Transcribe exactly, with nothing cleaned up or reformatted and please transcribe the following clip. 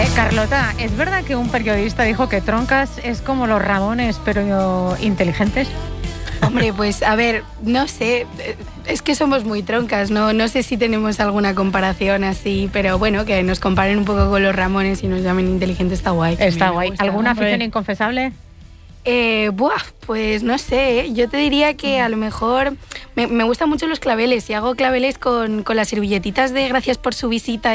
Carlota, ¿es verdad que un periodista dijo que Troncas es como los Ramones, pero inteligentes? Hombre, pues a ver, no sé, es que somos muy troncas, no, no sé si tenemos alguna comparación así, pero bueno, que nos comparen un poco con los Ramones y nos llamen inteligentes está guay. Está guay. ¿Alguna afición inconfesable? Eh, buah, pues no sé, ¿eh? Yo te diría que a lo mejor me, me gustan mucho los claveles y hago claveles con, con las servilletitas de gracias por su visita.